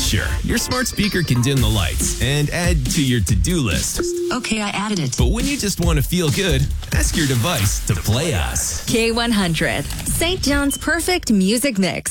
Sure, your smart speaker can dim the lights and add to your to-do list. Okay, I added it. But when you just want to feel good, ask your device to play us. K100, St. John's perfect music mix.